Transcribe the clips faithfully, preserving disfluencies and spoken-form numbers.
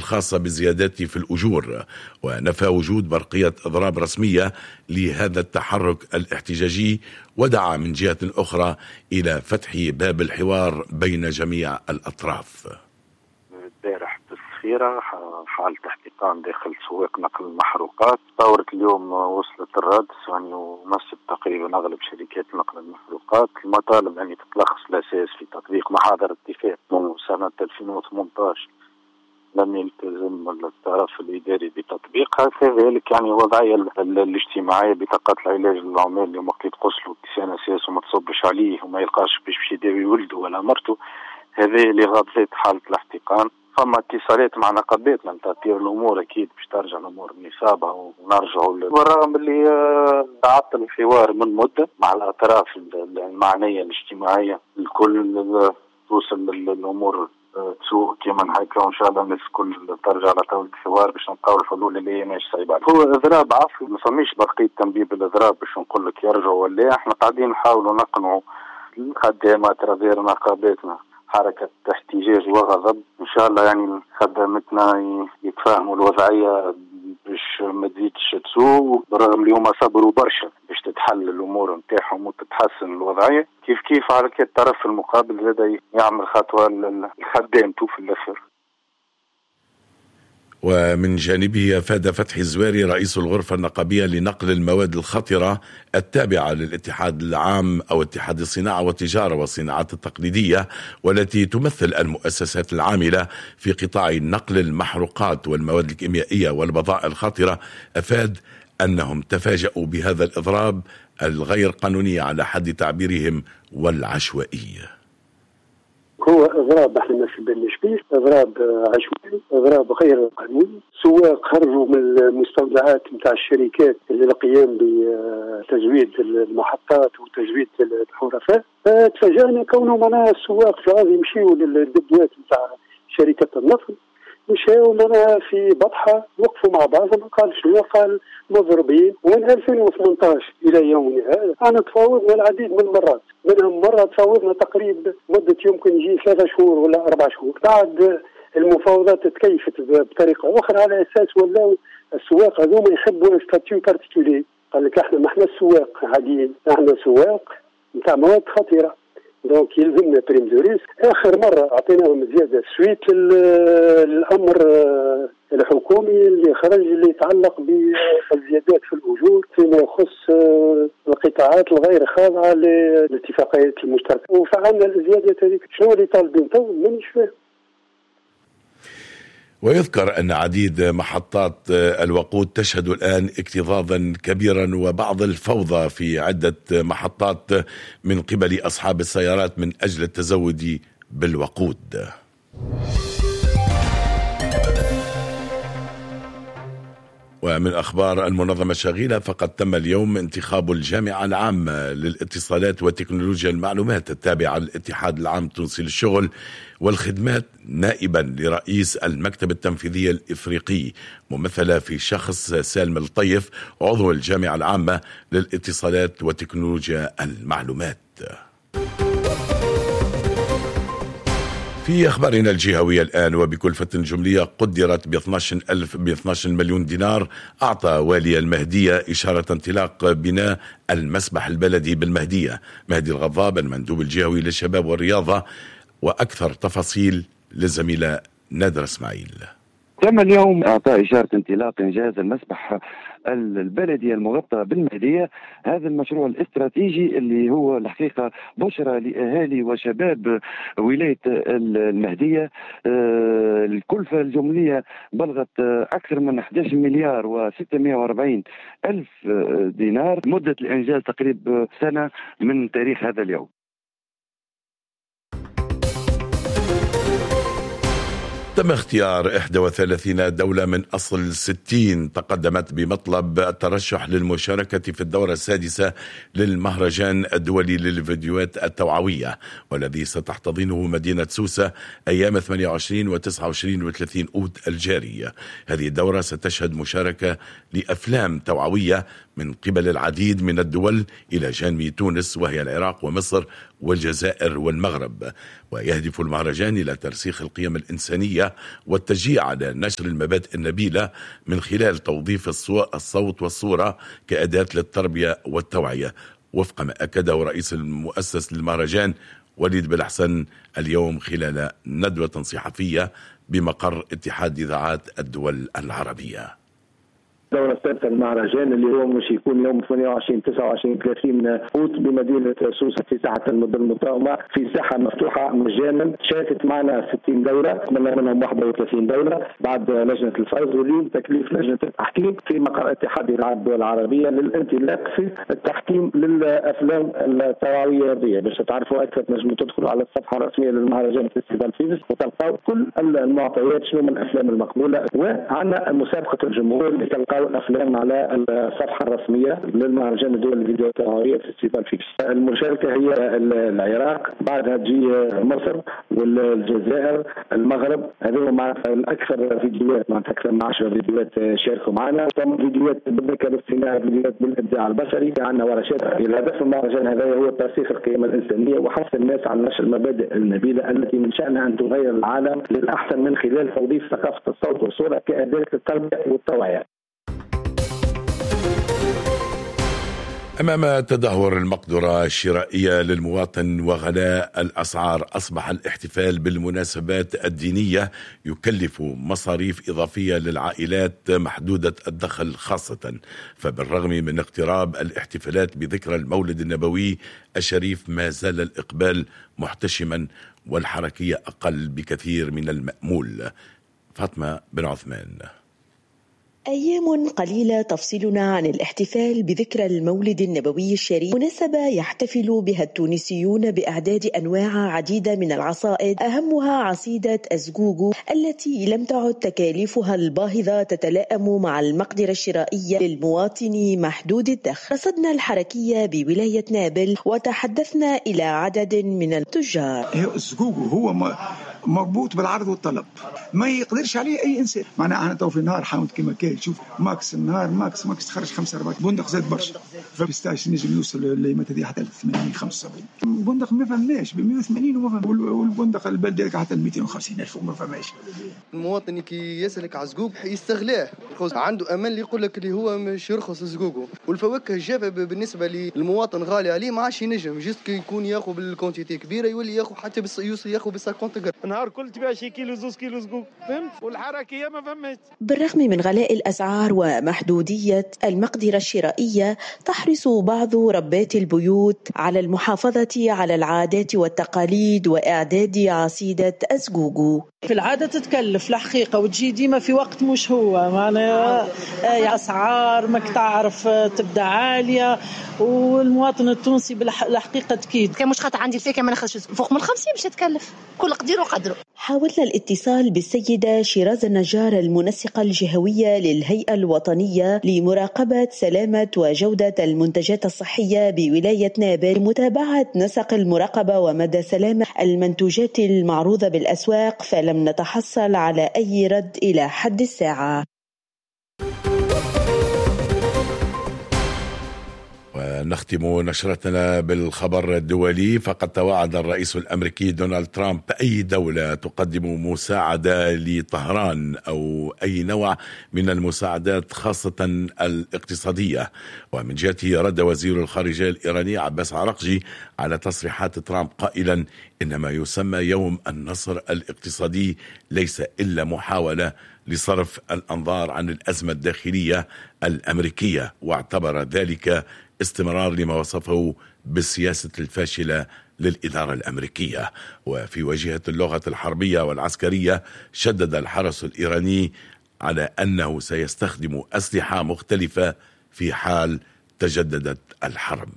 الخاصة بالزيادات في الأجور، ونفى وجود برقية إضراب رسمية لهذا التحرك الاحتجاجي، ودعا من جهة أخرى إلى فتح باب الحوار بين جميع الأطراف. البارح بالصفيرة حالة احتقان داخل سواق نقل المحروقات، ثورة اليوم وصلت الرادس يعني ومست تقريبا أغلب شركات نقل المحروقات. المطالب يعني تتلخص الأساس في تطبيق محاضرة اتفاق من سنة ألفين وثمانية عشر لم يلتزم الطرف الإداري بتطبيقها، كذلك يعني وضعية الاجتماعية بطاقة العلاج للعمال اللي وقت يتقصلوا اتسان أساس وما تصبش عليه وما يلقاش باش باش يداوي ولده ولا مرته، هذه اللي غطت حالة الاحتقان. فما اتصالات مع نقاباتنا لتطوير الامور، اكيد باش ترجع الامور لنصابها ونرجعوا، بالرغم اللي تعطل الحوار من مده مع الاطراف المعنيه الاجتماعيه الكل توصل الامور تسوق كما هيك، وان شاء الله الناس الكل ترجع على طاوله الحوار باش نلقاو الحلول اللي هي ماشي صعيبه. هو اضراب عفوي، ما فماش بقيه تنبيه بالاضراب باش نقول لك يرجعوا ولا، احنا قاعدين نحاولوا نقنعوا الخدامات غير نقاباتنا حركة احتجاج وغضب. إن شاء الله يعني خدمتنا يتفاهموا الوضعية باش ما تزيدش تسوء، بالرغم اللي هما صبروا برشا باش تتحل الأمور نتاعهم وتتحسن الوضعية. كيف كيف على كل الطرف المقابل زاد يعمل خطوة الخدام تو في الآخر. ومن جانبه أفاد فتحي الزواري رئيس الغرفة النقابية لنقل المواد الخطرة التابعة للاتحاد العام أو اتحاد الصناعة والتجارة والصناعات التقليدية، والتي تمثل المؤسسات العاملة في قطاع نقل المحروقات والمواد الكيميائية والبضائع الخطرة، أفاد أنهم تفاجأوا بهذا الإضراب الغير قانوني على حد تعبيرهم والعشوائية. هو إضراب احنا ما شبهناش فيه، إضراب عشوائي، إضراب غير قانوني. سواق خرجوا من المستودعات نتاع الشركات للقيام بتزويد المحطات وتزويد الحرفاء. تفاجأنا كونه معناها السواق في غادي يمشيوا للدبوات نتاع شركة النفط، مشاو معناها في بطحة وقفوا مع بعضهم، قال شنو؟ قال مضربين. ومن ألفين وثمانية عشر إلى يومنا هذا أنا تفاوضنا العديد من المرات، منهم مرة تفاوضنا تقريبا مدة يمكن يجي ثلاثة شهور ولا أربع شهور. بعد المفاوضات تكيفت بطريقة أخرى على أساس ولاو السواق هذوما يحبوا ستاتيو بارتيكولي. قال لك احنا ما احنا السواق عاديين، احنا سواق نتاع مواد خطيرة، دونك يلزمنا بريم دو ريسك. اخر مره اعطيناهم زياده سويت الامر الحكومي اللي خرج اللي يتعلق بالزيادات في الاجور فيما يخص القطاعات الغير خاضعه للاتفاقيات المشتركه، وفعلنا الزيادات هذيك. شنو اللي طالبين تو؟ مانيش فاهم. ويذكر أن عديد محطات الوقود تشهد الآن اكتظاظا كبيرا وبعض الفوضى في عدة محطات من قبل أصحاب السيارات من أجل التزود بالوقود. ومن أخبار المنظمة الشغيلة، فقد تم اليوم انتخاب الجامعة العامة للاتصالات وتكنولوجيا المعلومات التابعة للاتحاد العام التونسي للشغل والخدمات نائبا لرئيس المكتب التنفيذي الإفريقي، ممثلة في شخص سالم الطيف عضو الجامعة العامة للاتصالات وتكنولوجيا المعلومات. في أخبارنا الجهوية الآن، وبكلفة جملية قدرت ب اثني عشر مليون دينار، أعطى والي المهدية إشارة انطلاق بناء المسبح البلدي بالمهدية. مهدي الغضاب المندوب الجهوي للشباب والرياضة، وأكثر تفاصيل للزميلة نادر اسماعيل. تم اليوم اعطاء اشاره انطلاق انجاز المسبح البلدي المغطى بالمهديه. هذا المشروع الاستراتيجي اللي هو الحقيقه بشرى لاهالي وشباب ولايه المهديه. الكلفه الجمليه بلغت اكثر من أحد عشر مليار وستمائة وأربعين الف دينار. مده الانجاز تقريبا سنه من تاريخ هذا اليوم. تم اختيار إحدى وثلاثين دولة من أصل ستين تقدمت بمطلب الترشح للمشاركة في الدورة السادسة للمهرجان الدولي للفيديوهات التوعوية، والذي ستحتضنه مدينة سوسة أيام ثمانية وعشرين وتسعة وعشرين وثلاثين أوت الجاري. هذه الدورة ستشهد مشاركة لأفلام توعوية من قبل العديد من الدول إلى جانب تونس وهي العراق ومصر والجزائر والمغرب. ويهدف المهرجان إلى ترسيخ القيم الإنسانية والتشجيع على نشر المبادئ النبيلة من خلال توظيف الصوت والصورة كأداة للتربية والتوعية، وفق ما أكده رئيس المؤسس للمهرجان وليد بالحسن اليوم خلال ندوة صحفية بمقر اتحاد إذاعات الدول العربية. الدورة الثالثة المهرجان اللي هو مش يكون يوم ثمانية وعشرين تسعة وعشرين ثلاثين أوت بمدينة سوسة في ساحة المدن المتوامة في ساحة مفتوحة مجانا. شاركت معنا ستين دولة منهم واحد وثلاثين دولة بعد لجنة الفوز، واليوم تكليف لجنة التحكيم في مقر اتحاد إذاعات الدول العربية للانطلاق في التحكيم للأفلام التوعوية هذه. باش تعرفوا أكثر تنجموا تدخلوا على الصفحة الرسمية للمهرجان فيستيفال فيفز وتلقاو كل المعطيات شنو من الأفلام المقبولة، وعندنا مسابقة الجمهور اللي تلقاو الافلام على الصفحه الرسميه للمهرجان الدولي للفيديو التوعويه فيستيفال فيكس. المشاركه هي العراق، بعدها تجي مصر والجزائر المغرب. هذول معناتها الاكثر فيديوهات، معناتها اكثر من عشرة فيديوهات شاركوا معنا. طبعا فيديوهات بالذكاء الاصطناعي، فيديوهات بالابداع البشري، عندنا ورشات. الهدف من المهرجان هذا هو ترسيخ القيم الانسانيه وحث الناس على نشر المبادئ النبيله التي من شانها ان تغير العالم للاحسن من خلال توظيف ثقافه الصوت والصوره كاداه للتربيه والتوعيه. أمام تدهور المقدرة الشرائية للمواطن وغلاء الأسعار، أصبح الاحتفال بالمناسبات الدينية يكلف مصاريف إضافية للعائلات محدودة الدخل خاصة. فبالرغم من اقتراب الاحتفالات بذكرى المولد النبوي الشريف ما زال الإقبال محتشما والحركية أقل بكثير من المأمول. فاطمة بن عثمان. أيام قليلة تفصلنا عن الاحتفال بذكرى المولد النبوي الشريف، مناسبة يحتفل بها التونسيون بإعداد أنواع عديدة من العصائد، أهمها عصيدة أزقوقو التي لم تعد تكاليفها الباهظة تتلائم مع المقدرة الشرائية للمواطن محدود الدخل. رصدنا الحركية بولاية نابل وتحدثنا إلى عدد من التجار. أزقوقو هو مربوط بالعرض والطلب، ما يقدرش عليه أي إنسان. معناها أنا تو في النهار حاولت كما كان، شوف ماكس النهار ماكس ماكس تخرج خمسة أربعة بندق زاد برشا، فبستاش نجم يوصل لمتى دي حتى ثمانين خمسة وسبعين بندق ما فهمناش ب مئة وثمانين وما فهم، والبندق البلدي حتى مئتين وخمسين ألف وما فهماش. المواطن كي يسلك على زقوق يستغلاه، عنده أمل اللي يقول لك اللي هو مش يرخص زقوقه، والفواكه الجافة بالنسبة للمواطن غالي عليه ما عادش ينجم، جست كي يكون ياخذ بالكونتيتي كبيرة يولي ياخذ حتى يوصل ياخذ بالساكونت غير. نهار كل تبيع شي كيلو زوز كيلو زقوق، فهمت؟ والحركية ما فهمت. بالرغم من غلاء الأسعار ومحدودية المقدرة الشرائية، تحرص بعض ربات البيوت على المحافظة على العادات والتقاليد وإعداد عصيدة أزقوقو. في العادة تتكلف الحقيقة وتجي ديما في وقت مش هو، معناها أسعار ما تعرف تبدا عالية، والمواطن التونسي بالحقيقة تكيد. كان مش خاطر عندي الفاكهة ما ناخذش فوق من خمسين مش تتكلف، كل قدير وقدره. حاولنا الاتصال بالسيدة شيراز النجار المنسقة الجهوية للهيئة الوطنية لمراقبة سلامة وجودة المنتجات الصحية بولاية نابل لمتابعة نسق المراقبة ومدى سلامة المنتوجات المعروضة بالأسواق، فلم نتحصل على أي رد إلى حد الساعة. ونختم نشرتنا بالخبر الدولي. فقد توعد الرئيس الأمريكي دونالد ترامب أي دولة تقدم مساعدة لطهران أو أي نوع من المساعدات خاصة الاقتصادية. ومن جهته رد وزير الخارجية الإيراني عباس عراقجي على تصريحات ترامب قائلا إن ما يسمى يوم النصر الاقتصادي ليس إلا محاولة لصرف الأنظار عن الأزمة الداخلية الأمريكية، واعتبر ذلك استمرار لما وصفه بالسياسة الفاشلة للإدارة الأمريكية. وفي واجهة اللغة الحربية والعسكرية شدد الحرس الإيراني على أنه سيستخدم أسلحة مختلفة في حال تجددت الحرب.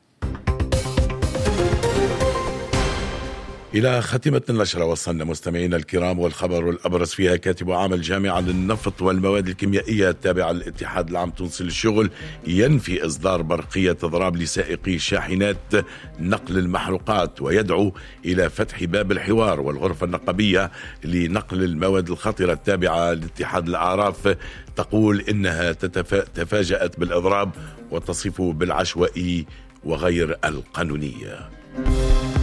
إلى ختمة النشرة وصلنا مستمعينا الكرام، والخبر الأبرز فيها كاتب عام الجامعة للنفط والمواد الكيميائية التابعة للاتحاد العام التونسي للشغل ينفي إصدار برقية إضراب لسائقي شاحنات نقل المحروقات، ويدعو إلى فتح باب الحوار والغرفة النقابية لنقل المواد الخطرة التابعة لاتحاد الأعراف تقول إنها تفاجأت بالإضراب وتصفه بالعشوائي وغير القانونية.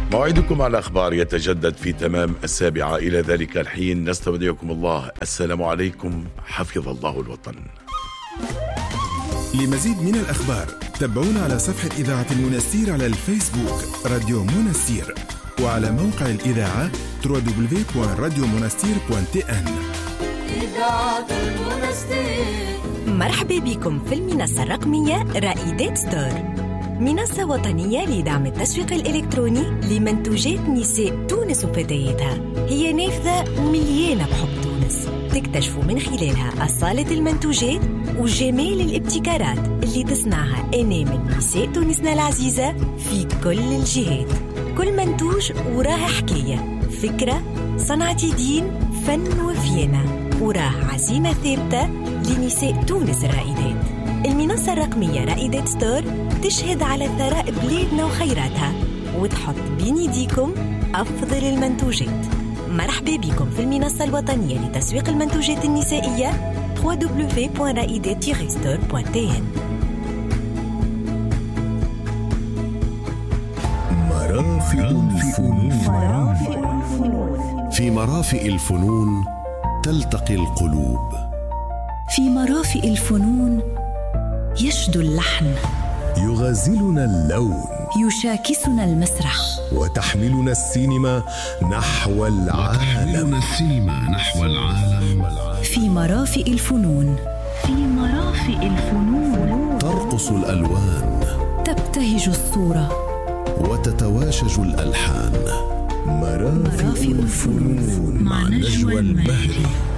موعدكم على الأخبار يتجدد في تمام السابعة. إلى ذلك الحين نستودعكم الله. السلام عليكم، حفظ الله الوطن. لمزيد من الأخبار تابعونا على صفحة إذاعة المنستير على الفيسبوك راديو منستير، وعلى موقع الإذاعة دبليو دبليو دبليو دوت راديو منستير دوت تي إن. إذاعة المنستير. مرحبا بكم في المنصة الرقمية رائدات ستور، منصة وطنية لدعم التسويق الإلكتروني لمنتوجات نساء تونس وفتياتها. هي نافذة مليانة بحب تونس، تكتشفوا من خلالها أصالة المنتوجات وجمال الابتكارات اللي تصنعها أنامل نساء تونسنا العزيزة في كل الجهات. كل منتوج وراه حكاية، فكرة، صنعة يدين، فن وفينة، وراه عزيمة ثابتة لنساء تونس الرائدات. المنصة الرقمية رائدات ستور تشهد على ثراء بلادنا وخيراتها، وتحط بين يديكم أفضل المنتوجات. مرحبا بكم في المنصة الوطنية لتسويق المنتوجات النسائية دبليو دبليو دبليو دوت رائدات ستور دوت تي إن. مرافق الفنون. في مرافق الفنون تلتقي القلوب. في مرافق الفنون يشدو اللحن، يغازلنا اللون، يشاكسنا المسرح، وتحملنا السينما نحو العالم. السينما نحو العالم. في مرافق الفنون. في مرافق الفنون ترقص الألوان، تبتهج الصورة، وتتواشج الألحان. مرافق الفنون مع نجوى المهري.